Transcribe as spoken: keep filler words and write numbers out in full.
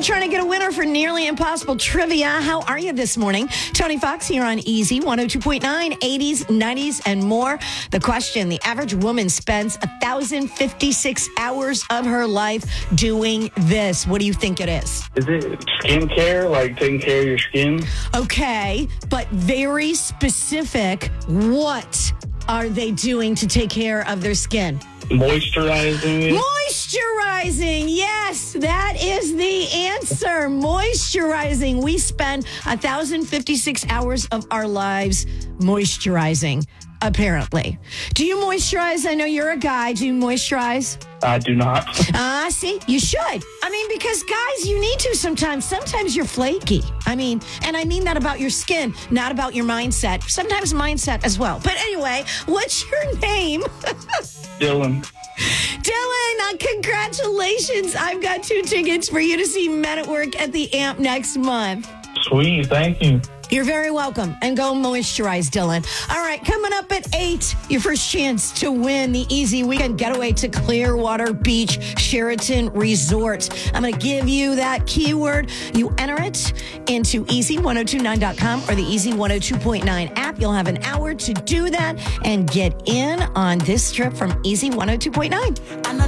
trying to get a winner for Nearly Impossible Trivia. How are you this morning? Tony Fox here on Easy one oh two point nine, eighties, nineties, and more. The question, the average woman spends one thousand fifty-six hours of her life doing this. What do you think it is? Is it skincare, like taking care of your skin? Okay, but very specific. What are they doing to take care of their skin? Moisturizing it? Moisturizing. Yes, that is the answer. Moisturizing. We spend one thousand fifty-six hours of our lives moisturizing, apparently. Do you moisturize? I know you're a guy. Do you moisturize? I do not. Ah, uh, see, you should. I mean, because guys, you need to sometimes. Sometimes you're flaky. I mean, and I mean that about your skin, not about your mindset. Sometimes mindset as well. But anyway, what's your name? Dylan. Dylan, uh, congratulations. I've got two tickets for you to see Men at Work at the Amp next month. Sweet, thank you. You're very welcome. And go moisturize, Dylan. All right, coming up at eight, your first chance to win the Easy Weekend Getaway to Clearwater Beach Sheraton Resort. I'm going to give you that keyword. You enter it into easy ten twenty-nine dot com or the Easy one oh two point nine app. You'll have an hour to do that and get in on this trip from Easy one oh two point nine.